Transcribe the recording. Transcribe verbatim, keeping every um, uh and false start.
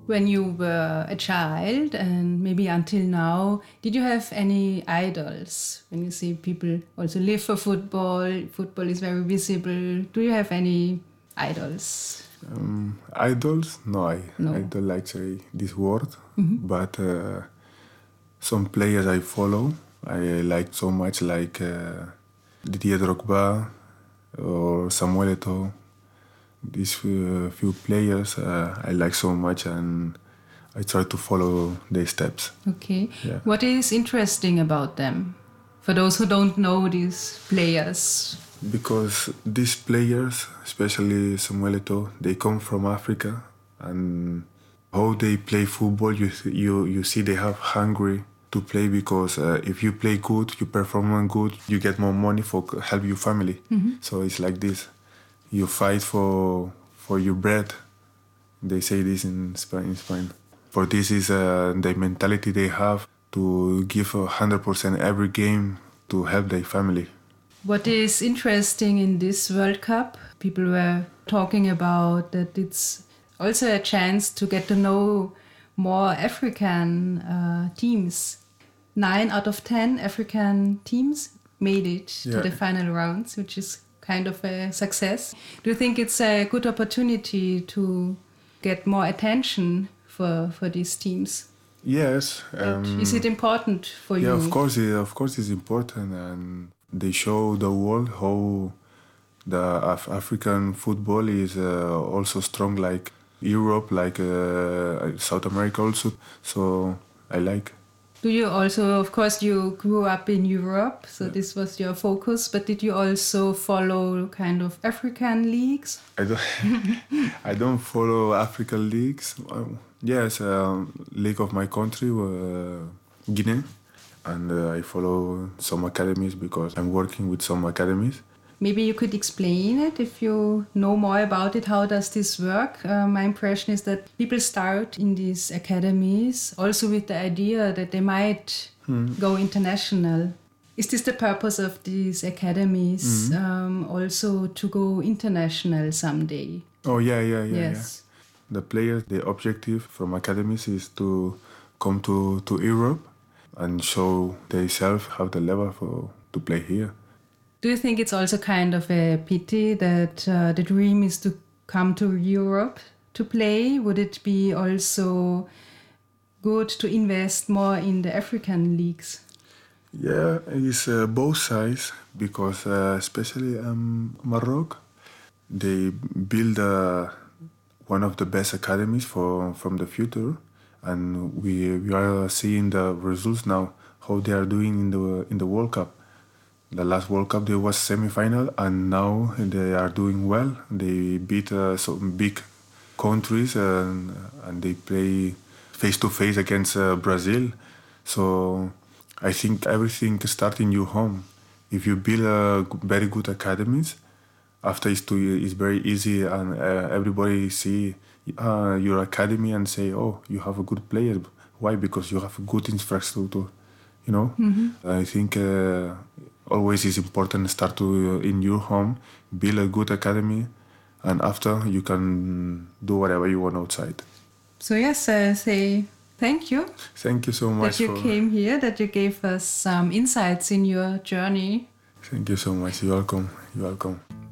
When you were a child and maybe until now, did you have any idols? When you see people also live for football, football is very visible. Do you have any idols? Um, idols? No, I, No. I don't like say this word, but uh, some players I follow, I like so much, like uh, Didier Drogba or Samuel Eto'o. These few, few players uh, I like so much, and I try to follow their steps. Okay. Yeah. What is interesting about them? For those who don't know these players. Because these players, especially Samuel Eto'o, they come from Africa, and how they play football, you you you see they have hungry to play, because uh, if you play good, you perform good, you get more money for help your family. So it's like this. You fight for for your bread. They say this in Spain. In Spain. For this is uh, the mentality they have to give a hundred percent every game to help their family. What is interesting in this World Cup, people were talking about that it's also a chance to get to know more African uh, teams. Nine out of ten African teams made it to Yeah. the final rounds, which is kind of a success. Do you think it's a good opportunity to get more attention for, for these teams? Yes. And um, is it important for you? Yeah, of course, it, of course, it's important, and they show the world how the Af- African football is uh, also strong, like Europe, like uh, South America, also. So I like. Do you also, of course, you grew up in Europe, so this was your focus, but did you also follow kind of African leagues? I don't. I don't follow African leagues. Um, yes, um, league of my country, uh, Guinea, and uh, I follow some academies because I'm working with some academies. Maybe you could explain it if you know more about it. How does this work? Uh, my impression is that people start in these academies also with the idea that they might go international. Is this the purpose of these academies, um, also to go international someday? Oh yeah, yeah, yeah, Yes. yeah. The players, the objective from academies is to come to, to Europe and show themselves how the level for to play here. Do you think it's also kind of a pity that uh, the dream is to come to Europe to play? Would it be also good to invest more in the African leagues? Yeah, it's uh, both sides, because uh, especially um, Morocco, they build uh, one of the best academies for from the future, and we we are seeing the results now, how they are doing in the in the World Cup. The last World Cup there was semi-final, and now they are doing well. They beat uh, some big countries, and and they play face to face against uh, Brazil. So I think everything starts in your home. If you build a g- very good academies, after it's too it's very easy, and uh, everybody see uh, your academy and say, oh, you have a good player. Why? Because you have a good infrastructure. You know, I think uh, always is important start to uh, in your home, build a good academy, and after you can do whatever you want outside. So yes, I say thank you Thank you so much that you for. came here, that you gave us some insights in your journey. Thank you so much. You're welcome. You're welcome.